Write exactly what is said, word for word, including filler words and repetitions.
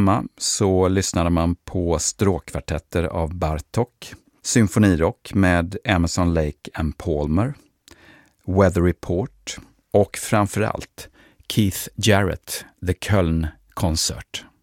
hemma så lyssnade man på stråkkvartetter av Bartók, symfonirock med Emerson, Lake and Palmer, Weather Report och framförallt Keith Jarrett, The Köln Concert.